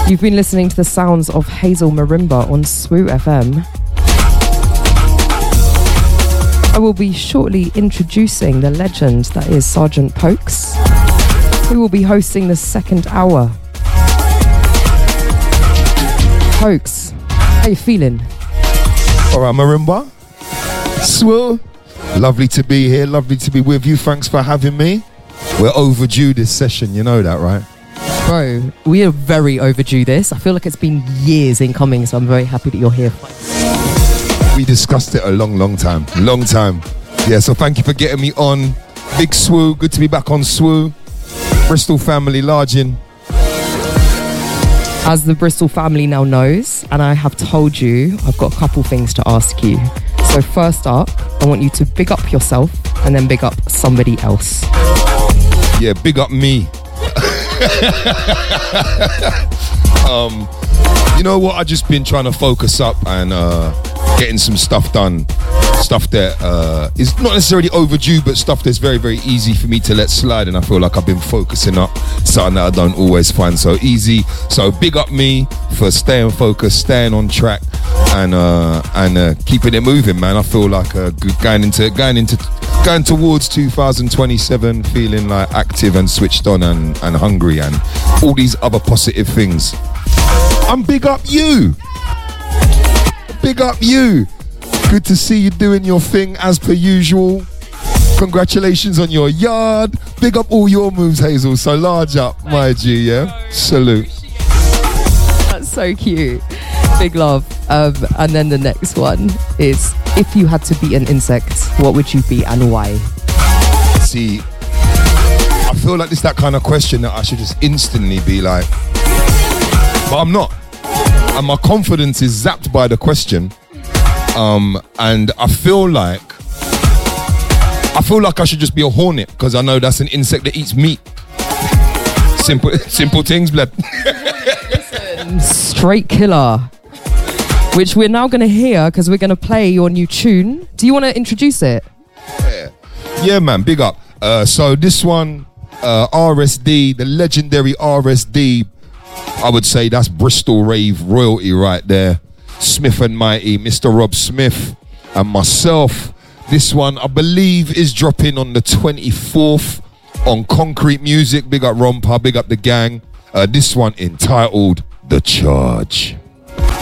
You've been listening to the sounds of Hazel Marimba on Swoo FM. I will be shortly introducing the legend that is Sergeant Pokes, who will be hosting the second hour. Pokes, how you feeling? All right, Marimba. Swoo. Lovely to be here, lovely to be with you. Thanks for having me. We're overdue this session, you know that, right? Bro, we are very overdue this. I feel like it's been years in coming, so I'm very happy that you're here. We discussed it a long time. Yeah, so thank you for getting me on. Big Swoo, good to be back on Swoo. Bristol family, largin. As the Bristol family now knows, and I have told you, I've got a couple things to ask you. So first up, I want you to big up yourself and then big up somebody else. Yeah, big up me. You know what? I've just been trying to focus up and getting some stuff done. Stuff that is not necessarily overdue, but stuff that's very, very easy for me to let slide. And I feel like I've been focusing up something that I don't always find so easy. So big up me for staying focused, staying on track, and keeping it moving, man. I feel like going towards 2027, feeling like active and switched on and hungry and all these other positive things. I'm big up you. Big up you. Good to see you doing your thing as per usual. Congratulations on your yard. Big up all your moves, Hazel. So large up, my G, yeah? Salute. That's so cute. Big love. And then the next one is, if you had to be an insect, what would you be and why? See, I feel like it's that kind of question that I should just instantly be like, but I'm not. And my confidence is zapped by the question. And I feel like I should just be a hornet, because I know that's an insect that eats meat. Simple things, blood. Listen, straight killer, which we're now going to hear because we're going to play your new tune. Do you want to introduce it? Yeah, man, big up. So this one, RSD, the legendary RSD, I would say that's Bristol rave royalty right there. Smith and Mighty, Mr. Rob Smith and myself. This one, I believe, is dropping on the 24th on Concrete Music. Big up Rompa, big up the gang. This one entitled The Charge.